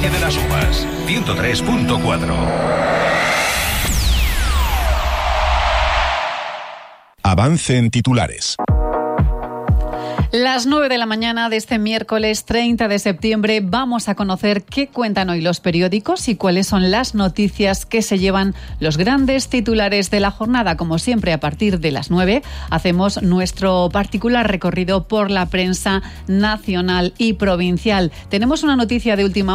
Valle de las Uvas, 103.4. Avance en titulares. Las 9 de la mañana de este miércoles 30 de septiembre vamos a conocer qué cuentan hoy los periódicos y cuáles son las noticias que se llevan los grandes titulares de la jornada. Como siempre, a partir de las 9 hacemos nuestro particular recorrido por la prensa nacional y provincial. Tenemos una noticia de última